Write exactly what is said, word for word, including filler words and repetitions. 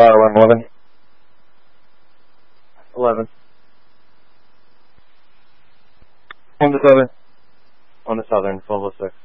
fire one eleven. eleven. On the southern. On the southern, twelve oh six.